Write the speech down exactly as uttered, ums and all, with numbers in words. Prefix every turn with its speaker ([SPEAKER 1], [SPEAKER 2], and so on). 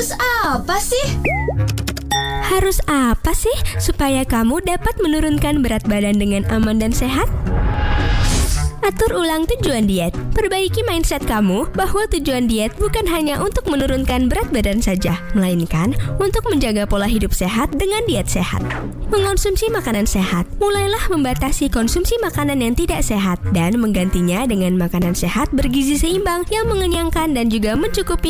[SPEAKER 1] Harus apa sih?
[SPEAKER 2] Harus apa sih supaya kamu dapat menurunkan berat badan dengan aman dan sehat? Atur ulang tujuan diet. Perbaiki mindset kamu bahwa tujuan diet bukan hanya untuk menurunkan berat badan saja, melainkan untuk menjaga pola hidup sehat dengan diet sehat. Mengonsumsi makanan sehat. Mulailah membatasi konsumsi makanan yang tidak sehat dan menggantinya dengan makanan sehat bergizi seimbang yang mengenyangkan dan juga mencukupi